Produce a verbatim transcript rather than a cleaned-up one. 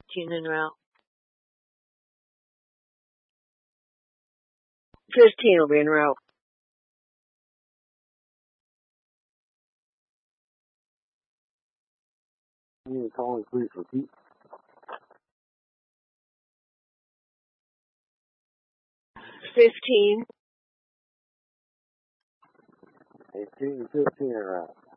fifteen en route. fifteen will be en route. You need to call and please repeat. fifteen. eighteen and fifteen en route.